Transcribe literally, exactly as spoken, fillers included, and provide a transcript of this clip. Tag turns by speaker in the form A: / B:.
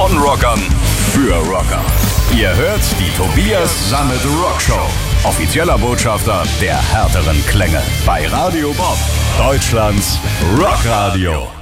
A: Von Rockern für Rocker. Ihr hört die Tobias Sammet Rock Show. Offizieller Botschafter der härteren Klänge bei Radio Bob, Deutschlands Rockradio.